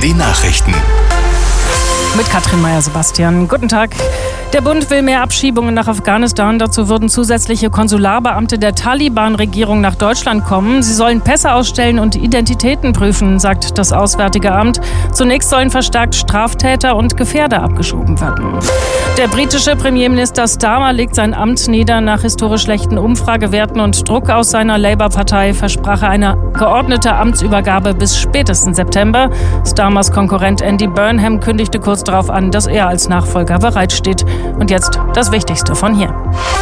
die Nachrichten. Mit Katrin Meyer-Sebastian. Guten Tag. Der Bund will mehr Abschiebungen nach Afghanistan. Dazu würden zusätzliche Konsularbeamte der Taliban-Regierung nach Deutschland kommen. Sie sollen Pässe ausstellen und Identitäten prüfen, sagt das Auswärtige Amt. Zunächst sollen verstärkt Straftäter und Gefährder abgeschoben werden. Der britische Premierminister Starmer legt sein Amt nieder. Nach historisch schlechten Umfragewerten und Druck aus seiner Labour-Partei versprach er eine geordnete Amtsübergabe bis spätestens September. Starmers Konkurrent Andy Burnham kündigte kurz darauf an, dass er als Nachfolger bereitsteht. Und jetzt das Wichtigste von hier.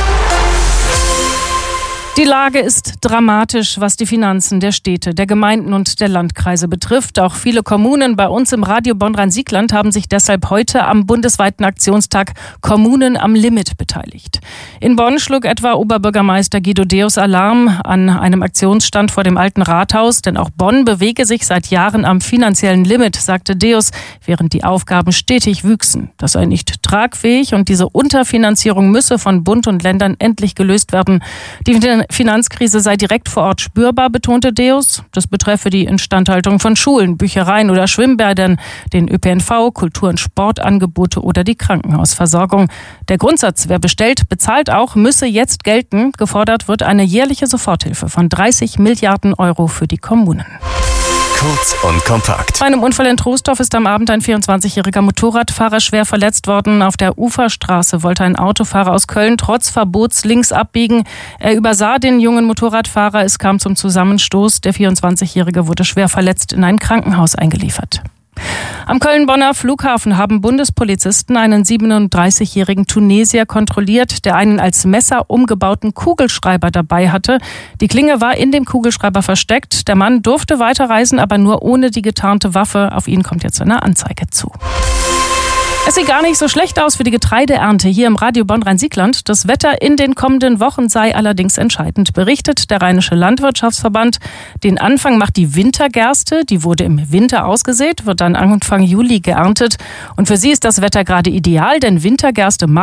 Die Lage ist dramatisch, was die Finanzen der Städte, der Gemeinden und der Landkreise betrifft. Auch viele Kommunen bei uns im Radio Bonn-Rhein-Siegland haben sich deshalb heute am bundesweiten Aktionstag Kommunen am Limit beteiligt. In Bonn schlug etwa Oberbürgermeister Guido Deus Alarm an einem Aktionsstand vor dem Alten Rathaus. Denn auch Bonn bewege sich seit Jahren am finanziellen Limit, sagte Deus, während die Aufgaben stetig wüchsen. Das sei nicht tragfähig und diese Unterfinanzierung müsse von Bund und Ländern endlich gelöst werden. Die Finanzkrise sei direkt vor Ort spürbar, betonte Deus. Das betreffe die Instandhaltung von Schulen, Büchereien oder Schwimmbädern, den ÖPNV, Kultur- und Sportangebote oder die Krankenhausversorgung. Der Grundsatz, wer bestellt, bezahlt auch, müsse jetzt gelten. Gefordert wird eine jährliche Soforthilfe von 30 Milliarden Euro für die Kommunen. Kurz und kompakt. Bei einem Unfall in Troisdorf ist am Abend ein 24-jähriger Motorradfahrer schwer verletzt worden. Auf der Uferstraße wollte ein Autofahrer aus Köln trotz Verbots links abbiegen. Er übersah den jungen Motorradfahrer. Es kam zum Zusammenstoß. Der 24-jährige wurde schwer verletzt in ein Krankenhaus eingeliefert. Am Köln-Bonner Flughafen haben Bundespolizisten einen 37-jährigen Tunesier kontrolliert, der einen als Messer umgebauten Kugelschreiber dabei hatte. Die Klinge war in dem Kugelschreiber versteckt. Der Mann durfte weiterreisen, aber nur ohne die getarnte Waffe. Auf ihn kommt jetzt eine Anzeige zu. Es sieht gar nicht so schlecht aus für die Getreideernte hier im Radio Bonn-Rhein-Siegland. Das Wetter in den kommenden Wochen sei allerdings entscheidend, berichtet der Rheinische Landwirtschaftsverband. Den Anfang macht die Wintergerste. Die wurde im Winter ausgesät, wird dann Anfang Juli geerntet. Und für sie ist das Wetter gerade ideal, denn Wintergerste